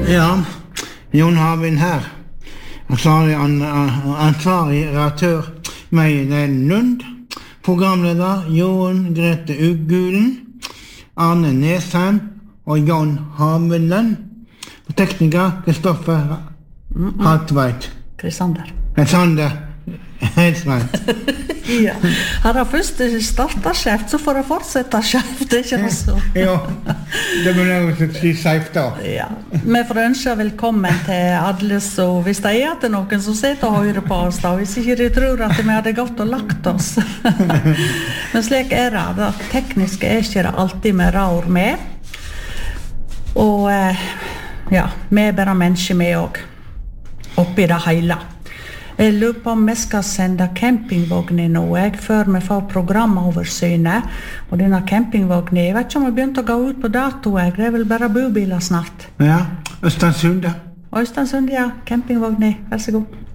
Ja, Jon Havin her. Ansvarig redaktør Meien Lund. Programleder Jon Grete Uggulen, Arne Nesheim og Jon Haveland. Og tekniker Kristoffer Hartveit. Krisander. Helt right. Ja. Har jeg først startet skjeft, så får jeg fortsette skjeft, det ikke det så? Ja, det må jeg si safe da. Ja. Vi får ønske velkommen til alle, så hvis det at det noen som sitter og hører på oss da, hvis ikke de tror at vi hadde gått og lagt oss. Men slik det, det tekniske ikke det alltid med rar med. Og ja, vi bare mennesker med også, oppi det hele. Jeg lurer på om vi skal sende campingvognen nå, før vi får programoversynet. Og denne campingvognen, jeg vet ikke om vi begynte å gå ut på dato, det vel bare bobiler snart. Ja, Østensund. Østensund, ja, campingvognen, vær så god.